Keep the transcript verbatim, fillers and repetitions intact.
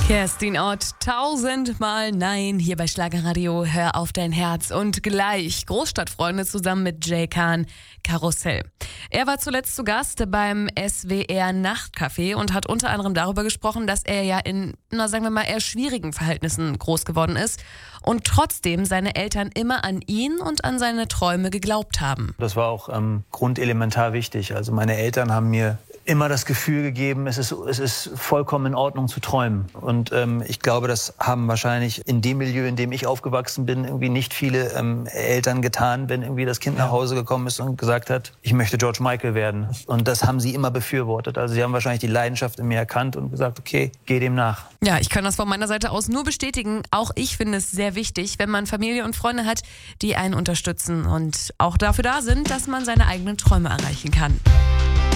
Kerstin Ott, tausendmal nein, hier bei Schlagerradio, hör auf dein Herz und gleich Großstadtfreunde zusammen mit Jay Khan, Karussell. Er war zuletzt zu Gast beim S W R Nachtcafé und hat unter anderem darüber gesprochen, dass er ja in, na sagen wir mal, eher schwierigen Verhältnissen groß geworden ist und trotzdem seine Eltern immer an ihn und an seine Träume geglaubt haben. Das war auch ähm, grundelementar wichtig. Also meine Eltern haben mir immer das Gefühl gegeben, es ist, es ist vollkommen in Ordnung zu träumen. Und ähm, ich glaube, das haben wahrscheinlich in dem Milieu, in dem ich aufgewachsen bin, irgendwie nicht viele ähm, Eltern getan, wenn irgendwie das Kind nach Hause gekommen ist und gesagt hat, ich möchte George Michael werden. Und das haben sie immer befürwortet. Also sie haben wahrscheinlich die Leidenschaft in mir erkannt und gesagt, okay, geh dem nach. Ja, ich kann das von meiner Seite aus nur bestätigen. Auch ich finde es sehr wichtig, wenn man Familie und Freunde hat, die einen unterstützen und auch dafür da sind, dass man seine eigenen Träume erreichen kann.